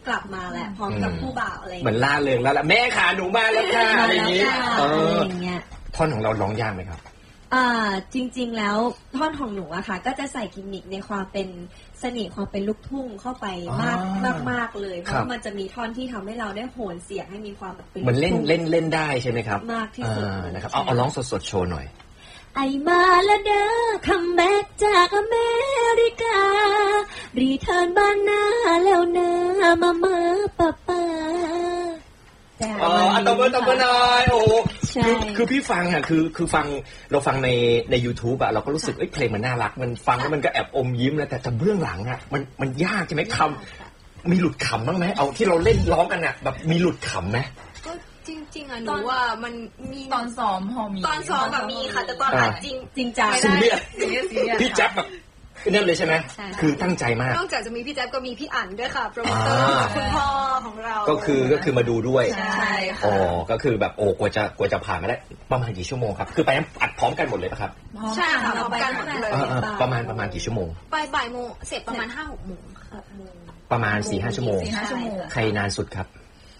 กลับมาแหละพร้อมกับผู้บ่าวอะไรเหมือนล่าเริงแล้วล่ะแม่ขาหนูมาแล้วค่ะอะไรอย่างนี้ท่อนของเราร้องยากไหมครับจริงๆแล้วท่อนของหนูอะค่ะก็จะใส่กิมมิคในความเป็นเสน่ห์ความเป็นลูกทุ่งเข้าไปมากเลยเพราะมันจะมีท่อนที่ทำให้เราได้โหนเสียงให้มีความแบบเป็นมันเล่นได้ใช่ไหมครับมากที่สุดนะครับเอาร้องสดๆโชว์หน่อยไอมาละเด้อคัมแบ็กจากอเมริการีเทิร์นบ้านหน้าแล้วนะมาป้าอันตบมือหน่อยโอ้คือพี่ฟังอ่ะคือฟังเราฟังใน YouTube อ่ะเราก็รู้สึกเพลงมันน่ารักมันฟังแล้วมันก็แอบอมยิ้มนะแต่เบื้องหลังอ่ะมันยากใช่ไหมคำมีหลุดขำบ้างไหมเอาที่เราเล่นร้องกันอ่ะแบบมีหลุดขำไหมก็จริงๆอ่ะหนูว่ามันมีตอนซ้อมพอมีตอนซ้อมแบบมีค่ะแต่ตอนอัดจริงจังซีเรียสพี่แจ๊บแบบนั่นเลยใช่ไหมคือตั้งใจมากนอกจากจะมีพี่แจ๊บก็มีพี่อั๋นด้วยค่ะโปรโมเตอร์คุณพ่อของเราก็คือมาดูด้วยใช่ค่ะอ๋อก็คือแบบกว่าจะผ่านมาได้ประมาณกี่ชั่วโมงครับคือไปอัดพร้อมกันหมดเลยป่ะครับใช่ค่ะพร้อมกันหมดเลยประมาณกี่ชั่วโมงบ่ายโมงเสร็จประมาณ 5-6 โมงประมาณ 4-5 ชั่วโมงใครนานสุดครับ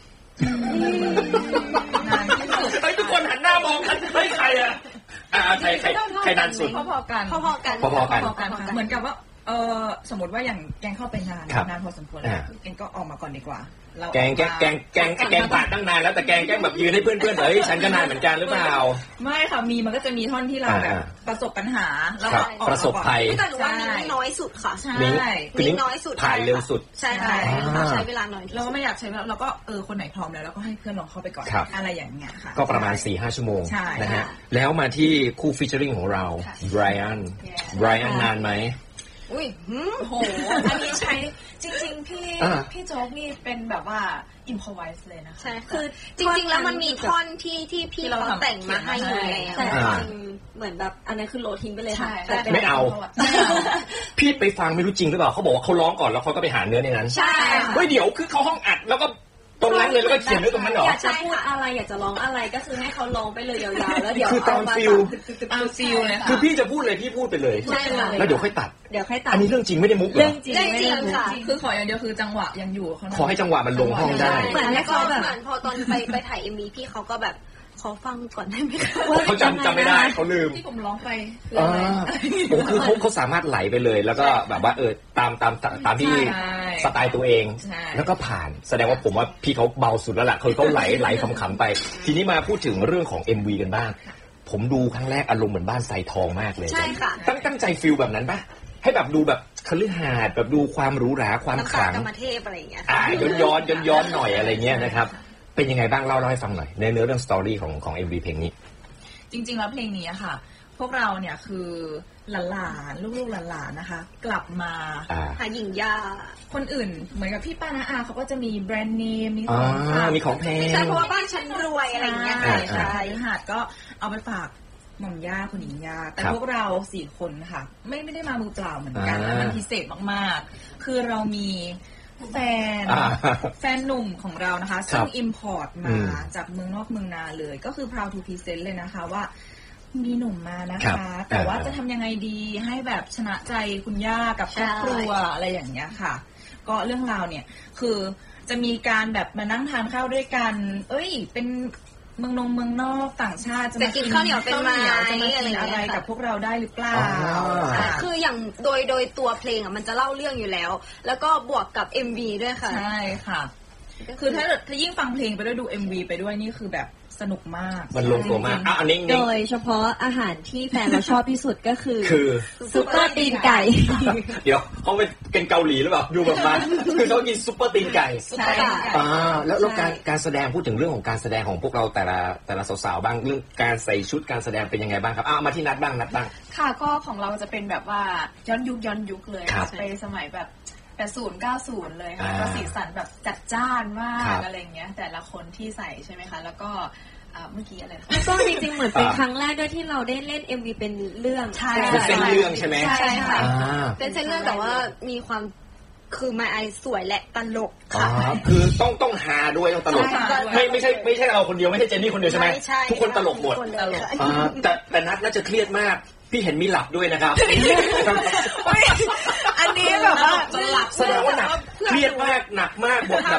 ทุกคนหันหน้ามองกันไม่ใครอ่ะใครนานสุดพอๆกันเหมือนกับว่าสมมติว่าอย่างแกงเข้าไปนานพอสมควรแล้วแกงก็ออกมาก่อนดีกว่าแกงผ่านตั้งนานแล้วแต่แกงแบบยืนให้เพื่อนๆฉันก็นานเหมือนกันหรือเปล่าไม่ค่ะมันก็จะมีท่อนที่เราแบบประสบปัญหาแล้วประสบภัยแต่หนูว่ามีน้อยสุดค่ะใช่มีน้อยสุดถ่ายเร็วสุดใช่ใช้เวลาน้อยเราก็ไม่อยากใช้เราก็คนไหนพร้อมแล้วเราก็ให้เพื่อนลองเข้าไปก่อนอะไรอย่างเงี้ยค่ะก็ประมาณ 4-5 ชั่วโมงนะฮะแล้วมาที่คู่ฟีเจอริ่งของเราไบรอันนานไหมอุ้ยโหอันนี้ใช้จริงๆพี่โจ๊กนี่เป็นแบบว่าอิมพอไวส์เลยนะคะใช่คือจริงๆแล้วมันมีท่อนที่พี่เราแต่งมาให้อยู่แล้วแต่เหมือนแบบอันนั้นคือโหลดทิ้งไปเลยค่ะไม่เอาพี่ไปฟังไม่รู้จริงหรือเปล่าเขาบอกว่าเขาร้องก่อนแล้วเขาก็ไปหาเนื้อในนั้นใช่เดี๋ยวคือเขาห้องอัดแล้วก็ตรงนั้นเลยแล้วก็เขียนไว้ตรงนั้นเหรออยากจะพูดอะไรอยากจะร้องอะไรก็คือให้เขาร้องไปเลยยาวๆแล้วเดี๋ยวคือตอนฟิลเลยค่ะคือพี่จะพูดเลยพี่พูดไปเลยแล้วเดี๋ยวค่อยตัดอันนี้เรื่องจริงไม่ได้มุกเหรอเรื่องจริงค่ะคือขออย่างเดียวคือจังหวะยังอยู่ขอให้จังหวะมันลงห้องได้เหมือนให้เขาแบบพอตอนไปถ่าย MV พี่เขาก็แบบขอฟังก่อนได้ไหมคะเขาจำไม่ได้เขาลืมที่ผมร้องไปคือเขาสามารถไหลไปเลยแล้วก็แบบว่าตามที่สไตล์ตัวเองแล้วก็ผ่านแสดงว่าผมว่าพี่เขาเบาสุดแล้วล่ะเขาไหลขำๆไปทีนี้มาพูดถึงเรื่องของ MV กันบ้างผมดูครั้งแรกอารมณ์เหมือนบ้านทรายทองมากเลยใช่ค่ะตั้งใจฟีลแบบนั้นปะให้แบบดูแบบคฤหาสน์แบบดูความหรูหราความขลังกรรมเทพอะไรอย่างเงี้ยย้อนหน่อยอะไรเงี้ยนะครับเป็นยังไงบ้างเล่าให้ฟังหน่อยในเนื้อเรื่องสตอรี่ของ MV เพลงนี้จริงๆแล้วเพลงนี้ค่ะพวกเราเนี่ยคือหลานๆลูกๆหลานๆนะคะกลับมาหาหญิงย่าคนอื่นเหมือนกับพี่ป้าน้าอาเขาก็จะมีแบรนด์เนมมีของแพงใช่เพราะว่าบ้านฉันรวยอะไรอย่างเงี้ยใช่หาดก็เอาไปฝากหม่อมย่าคุณหญิงย่าแต่พวกเรา4 คนค่ะไม่ได้มามือเปล่าเหมือนกันมันพิเศษมากๆคือเรามีแฟนหนุ่มของเรานะคะซึ่ง import มาจากเมืองนอกเมืองนาเลยก็คือ proud to present เลยนะคะว่ามีหนุ่มมานะคะแต่ว่าจะทำยังไงดีให้แบบชนะใจคุณย่ากับครอบครัวอะไรอย่างเงี้ยค่ะก็เรื่องราวเนี่ยคือจะมีการแบบมานั่งทานข้าวด้วยกันเป็นเมืองนอกต่างชาติจะมากินข้าวเหนียวเป็นไม้จะมากินอะไรกับพวกเราได้หรือเปล่าคืออย่างโดยตัวเพลงอ่ะมันจะเล่าเรื่องอยู่แล้วแล้วก็บวกกับ MV ด้วยค่ะใช่ค่ะคือถ้ายิ่งฟังเพลงไปด้วยดู MV ไปด้วยนี่คือแบบสนุกมากมันลงตัวมากอันนี้โดยเฉพาะอาหารที่แฟนเราชอบที่สุดก็คือซุปเปอร์ตีนไก่เดี๋ยวเขาเป็นเกาหลีหรือเปล่าดูแบบมาคือเขากินซุปเปอร์ตีนไก่ใช่แล้วการแสดงพูดถึงเรื่องของการแสดงของพวกเราแต่ละสาวๆบ้างเรื่องการใส่ชุดการแสดงเป็นยังไงบ้างครับมาที่นัดบ้างค่ะก็ของเราจะเป็นแบบว่าย้อนยุคเลยไปสมัยแบบ80-90เลยค่ะก็สีสันแบบจัดจ้านมากอะไรเงี้ยแต่ละคนที่ใส่ใช่ไหมคะแล้วก็เมื่อกี้อะไรก็จริงๆเหมือนเป็นครั้งแรกด้วยที่เราได้เล่น MV เป็นเรื่องใช่เป็นเส้นเรื่องใช่ไหมใช่ค่ะเป็นเส้นเรื่องแต่ว่ามีความคือมาไอสวยและตลกค่ะคือต้องหาด้วยต้องตลกไม่ใช่เราคนเดียวไม่ใช่เจนนี่คนเดียวใช่ไหมทุกคนตลกหมดแต่นัทน่าจะเครียดมากพี่เห็นมีหลับด้วยนะครับอันนี้แบบว่าแสดงว่าหนักเครียดมากหนักมากบทแบบ